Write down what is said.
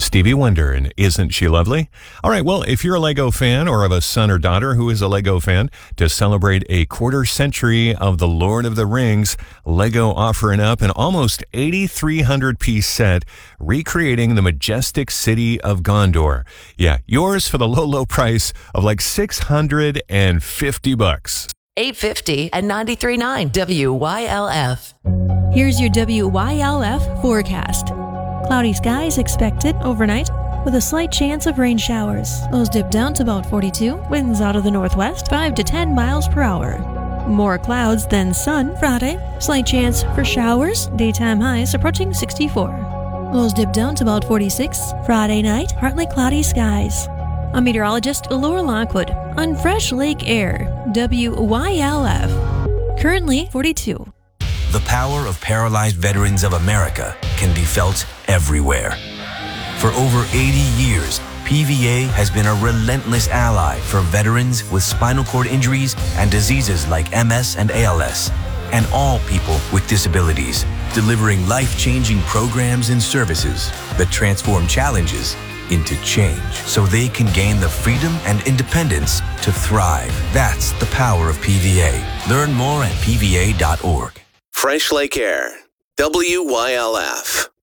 Stevie Wonder, and isn't she lovely? All right, well, if you're a Lego fan or have a son or daughter who is a Lego fan, to celebrate a quarter century of the Lord of the Rings, Lego offering up an almost 8,300-piece set recreating the majestic city of Gondor. Yeah, yours for the low, low price of like $650. $850 and 93.9 WYLF. Here's your WYLF forecast. Cloudy skies expected overnight with a slight chance of rain showers. Lows dip down to about 42. Winds out of the northwest 5 to 10 miles per hour. More clouds than sun Friday. Slight chance for showers. Daytime highs approaching 64. Lows dip down to about 46. Friday night, partly cloudy skies. I'm meteorologist Laura Lockwood on Fresh Lake Air, WYLF. Currently 42. The power of paralyzed veterans of America can be felt everywhere. For over 80 years, PVA has been a relentless ally for veterans with spinal cord injuries and diseases like MS and ALS, and all people with disabilities, delivering life-changing programs and services that transform challenges into change so they can gain the freedom and independence to thrive. That's the power of PVA. Learn more at pva.org. Fresh Lake Air, WYLF.